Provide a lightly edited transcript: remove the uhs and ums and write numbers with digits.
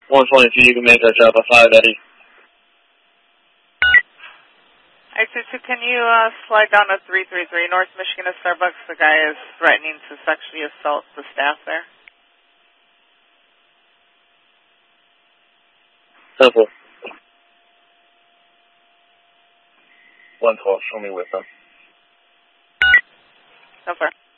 122, you can make our drop a 5 Eddie. I-22, can you slide down to 333 North Michigan at Starbucks? The guy is threatening to sexually assault the staff there. Simple. 112, show me with them. So far.